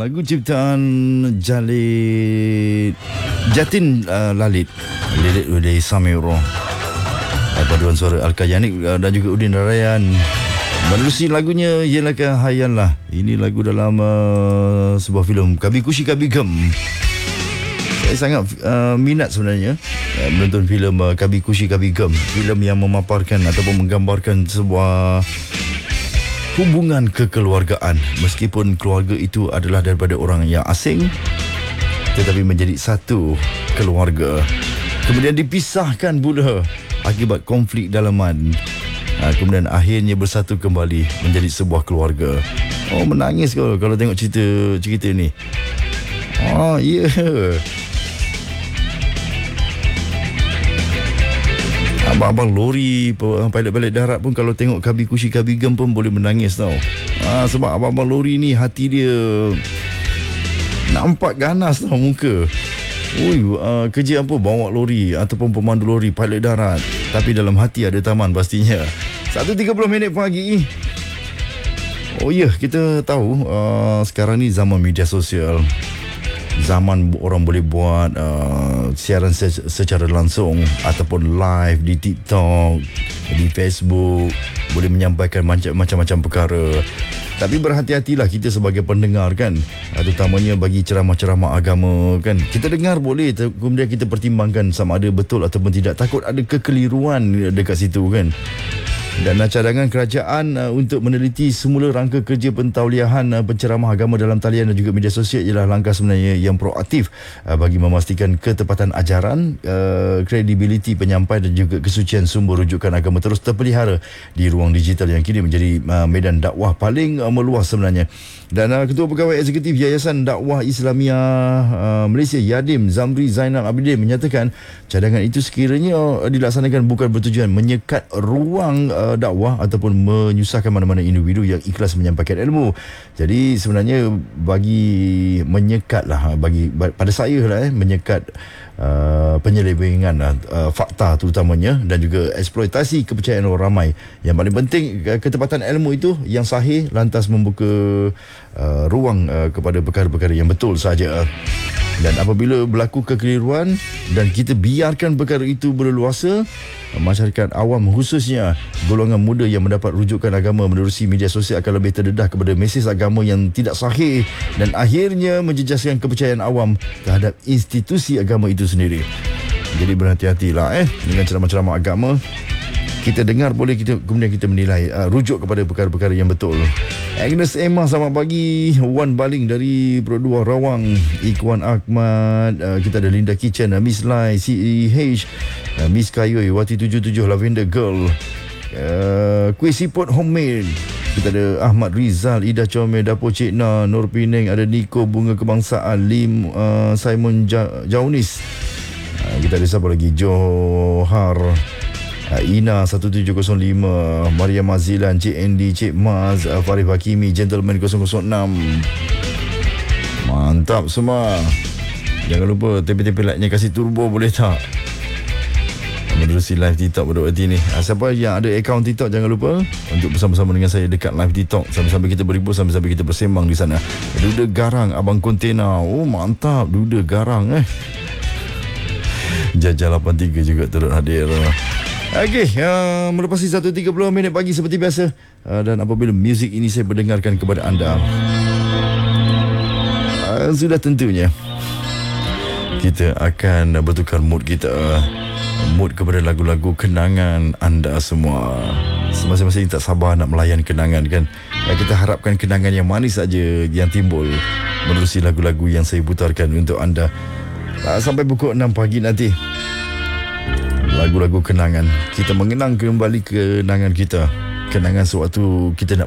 Lagu ciptaan Jatin Lalit, lirik oleh Samiro, paduan suara Al-Kayanik dan juga Udin Rarayan. Menerusi lagunya ialah Hayal lah. Ini lagu dalam sebuah filem Kabhi Khushi Kabhie Gham. Saya sangat minat sebenarnya menonton filem Kabhi Khushi Kabhie Gham, filem yang memaparkan ataupun menggambarkan sebuah hubungan kekeluargaan, meskipun keluarga itu adalah daripada orang yang asing tetapi menjadi satu keluarga, kemudian dipisahkan pula akibat konflik dalaman, kemudian akhirnya bersatu kembali menjadi sebuah keluarga. Oh, menangis kalau tengok cerita ni. Oh ya, abang-abang lori, pilot-pilot darat pun kalau tengok Kabhi Khushi Kabhie Gham pun boleh menangis tau. Sebab abang-abang lori ni hati dia nampak ganas tau muka. Kerja apa bawa lori ataupun pemandu lori, pilot darat, tapi dalam hati ada taman pastinya. 1.30 minit pagi. Oh ya, kita tahu sekarang ni zaman media sosial, zaman orang boleh buat siaran secara langsung ataupun live di TikTok, di Facebook, boleh menyampaikan macam-macam perkara. Tapi berhati-hatilah kita sebagai pendengar kan, terutamanya bagi ceramah-ceramah agama kan. Kita dengar boleh, kemudian kita pertimbangkan sama ada betul ataupun tidak. Takut ada kekeliruan dekat situ kan. Dan cadangan kerajaan untuk meneliti semula rangka kerja pentauliahan penceramah agama dalam talian dan juga media sosial ialah langkah sebenarnya yang proaktif bagi memastikan ketepatan ajaran, kredibiliti penyampai dan juga kesucian sumber rujukan agama terus terpelihara di ruang digital yang kini menjadi medan dakwah paling meluas sebenarnya. Dan Ketua Pegawai Eksekutif Yayasan Dakwah Islamiah Malaysia Yadim Zamri Zainal Abidin menyatakan cadangan itu sekiranya dilaksanakan bukan bertujuan menyekat ruang dakwah ataupun menyusahkan mana-mana individu yang ikhlas menyampaikan ilmu. Jadi sebenarnya bagi menyekat lah, bagi pada saya lah menyekat penyelewengan fakta terutamanya dan juga eksploitasi kepercayaan orang ramai. Yang paling penting ketepatan ilmu itu yang sahih, lantas membuka ruang kepada perkara-perkara yang betul saja. Dan apabila berlaku kekeliruan dan kita biarkan perkara itu berleluasa, masyarakat awam khususnya golongan muda yang mendapat rujukan agama menerusi media sosial akan lebih terdedah kepada mesej agama yang tidak sahih dan akhirnya menjejaskan kepercayaan awam terhadap institusi agama itu sendiri. Jadi berhati-hatilah dengan ceramah-ceramah agama. Kita dengar boleh, kemudian kita menilai, rujuk kepada perkara-perkara yang betul. Agnes Emma, selamat pagi. Wan Baling dari Produa Rawang, Ikhwan Ahmad, kita ada Linda Kitchen, Miss Lai, CEH, Miss Kayoi, Wati 77, Lavender Girl, Kuih Siput Homemade, kita ada Ahmad Rizal, Ida Comel, Dapur Cik Na, Nur Penang, ada Niko Bunga Kebangsaan, Lim, Simon Jaunis, kita ada siapa lagi, Johar, Ina 1705, Maria Mazilan, Cik Andy, Cik Maz, Farif Hakimi, Gentleman 006. Mantap semua. Jangan lupa tepi-tepi like-nya kasih turbo boleh tak? Menerusi live TikTok pada waktu ini. Siapa yang ada akaun TikTok jangan lupa untuk bersama-sama dengan saya dekat live TikTok. Sambil-sambil kita berhibur, sambil-sambil kita bersembang di sana. Duda Garang, Abang Kontena. Oh mantap, Duda Garang Jajah 83 juga turut hadir. Okey, melepasi 1.30 minit pagi seperti biasa, dan apabila muzik ini saya mendengarkan kepada anda, sudah tentunya kita akan bertukar mood kita, mood kepada lagu-lagu kenangan anda semua. Masing-masing tak sabar nak melayan kenangan kan. Kita harapkan kenangan yang manis saja yang timbul menerusi lagu-lagu yang saya putarkan untuk anda sampai pukul 6 pagi nanti. Lagu-lagu kenangan, kita mengenang kembali kenangan kita, kenangan sewaktu kita nak